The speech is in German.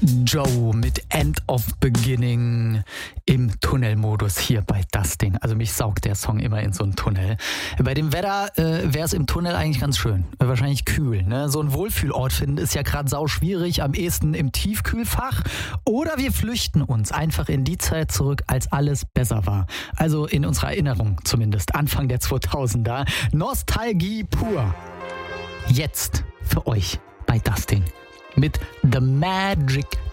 Joe mit End of Beginning im Tunnelmodus hier bei Das Ding. Also mich saugt der Song immer in so einen Tunnel. Bei dem Wetter wäre es im Tunnel eigentlich ganz schön. Wahrscheinlich kühl. Ne? So ein Wohlfühlort finden ist ja gerade sau schwierig. Am ehesten im Tiefkühlfach. Oder wir flüchten uns einfach in die Zeit zurück, als alles besser war. Also in unserer Erinnerung zumindest. Anfang der 2000er. Nostalgie pur. Jetzt für euch bei Das Ding. Mit The Magic